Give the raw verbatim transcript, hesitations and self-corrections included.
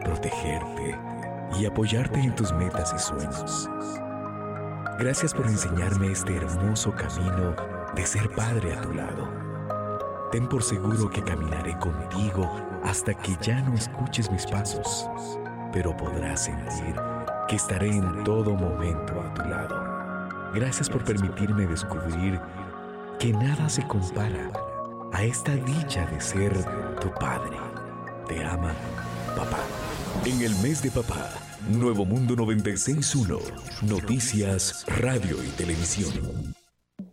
protegerte y apoyarte en tus metas y sueños. Gracias por enseñarme este hermoso camino de ser padre a tu lado. Ten por seguro que caminaré contigo hasta que ya no escuches mis pasos, pero podrás sentir que estaré en todo momento a tu lado. Gracias por permitirme descubrir que nada se compara a esta dicha de ser tu padre. Te ama, papá. En el mes de papá, Nuevo Mundo noventa y seis punto uno, noticias, radio y televisión.